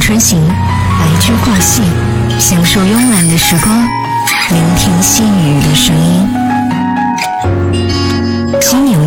车行，白驹过隙，享受慵懒的时光，聆听细雨的声音。